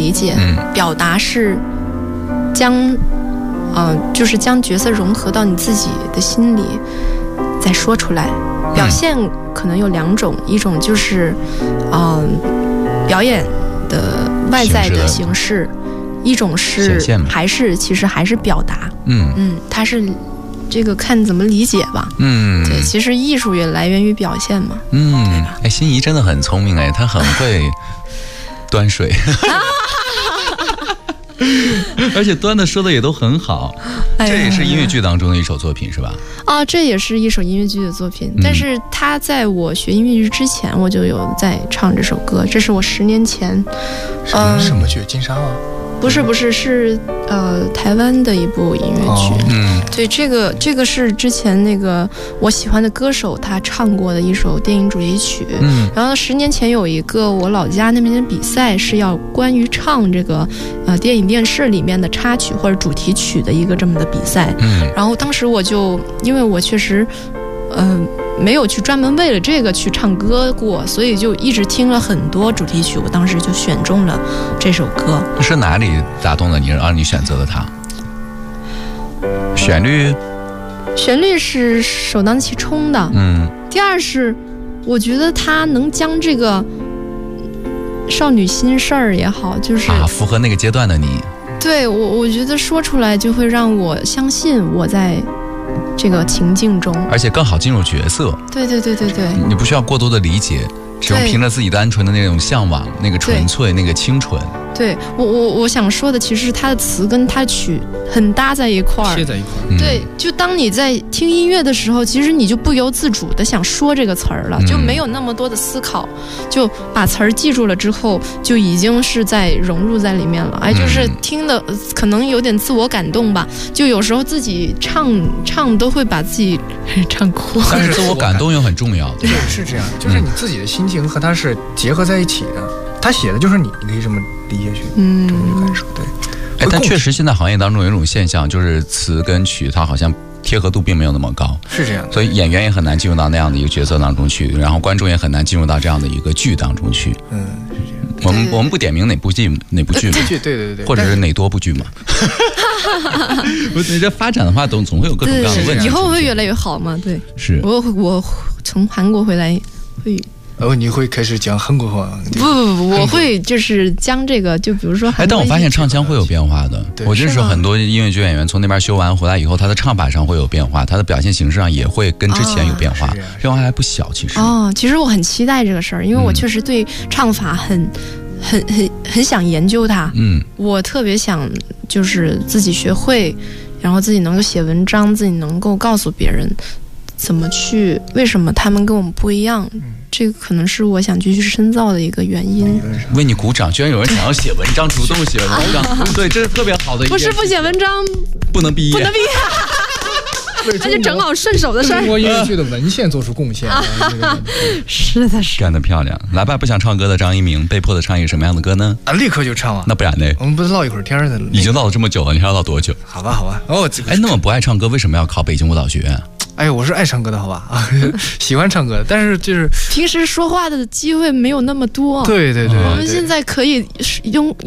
理解，表达是就是将角色融合到你自己的心里再说出来。表现可能有两种，一种就是表演的外在的形式，一种是其实还是表达。它是这个看怎么理解吧。对，其实艺术也来源于表现嘛。对吧？ 心怡真的很聪明她很会端水。而且端的说的也都很好。这也是音乐剧当中的一首作品是吧？ 这也是一首音乐剧的作品，但是他在我学音乐剧之前我就有在唱这首歌，这是我10年前。 什么剧？金沙吗？ 不是，是台湾的一部音乐剧。对，这个是之前那个我喜欢的歌手他唱过的一首电影主题曲。然后10年前有一个我老家那边的比赛，是要关于唱这个电影电视里面的插曲或者主题曲的一个这么的比赛。然后当时我就因为我确实没有去专门为了这个去唱歌过，所以就一直听了很多主题曲，我当时就选中了这首歌。 是哪里打动了你，让你选择了它？旋律是首当其冲的。第二是我觉得它能将这个少女心事儿也好，就是符合那个阶段的你。 对，我觉得说出来就会让我相信我在这个情境中， 而且更好进入角色。 对， 你不需要过多的理解，只用凭着自己单纯的那种向往，那个纯粹，那个清纯。对， 我想说的其实它的词跟它曲很搭在一块儿， 贴在一块儿。 对，就当你在听音乐的时候，其实你就不由自主的想说这个词儿了，就没有那么多的思考，就把词儿记住了之后，就已经是在融入在里面了。就是听的可能有点自我感动吧，就有时候自己唱都会把自己唱哭。 但是自我感动又很重要。 对，是这样，就是你自己的心情和它是结合在一起的。他写的就是你可以这么理解去，这么去感受。对， 但确实现在行业当中有一种现象，就是词跟曲它好像贴合度并没有那么高， 是这样， 所以演员也很难进入到那样的一个角色当中去，然后观众也很难进入到这样的一个剧当中去。 是这样。 我们不点名哪部剧嘛， 对， 或者是哪多部剧嘛。你这发展的话，总会有各种各样的问题。 以后会越来越好嘛？对， 是我从韩国回来会。 你会开始讲韩国话？ 不，我会就是将这个，就比如说但我发现唱腔会有变化的。我认识很多音乐剧演员，从那边修完回来以后，他的唱法上会有变化，他的表现形式上也会跟之前有变化，变化还不小。 其实我很期待这个事儿，因为我确实对唱法很想研究它。我特别想就是自己学会，然后自己能够写文章，自己能够告诉别人怎么去，为什么他们跟我们不一样。这个可能是我想继续深造的一个原因。 为你鼓掌，居然有人想要写文章，主动写文章。对，这是特别好的一件事。 不写文章不能毕业， 那就正好顺手的事儿。 中国音乐剧的文献做出贡献。 是的， 干得漂亮。来吧，不想唱歌的张一鸣，被迫的唱一个什么样的歌呢？ 立刻就唱啊！ 那不然呢？ 我们不是唠一会儿天的？ 已经唠了这么久了，你还要唠多久？ 好吧。 那么不爱唱歌，为什么要考北京舞蹈学院？ 我是爱唱歌的，好吧，喜欢唱歌，但是就是平时说话的机会没有那么多。 对， 我们现在可以用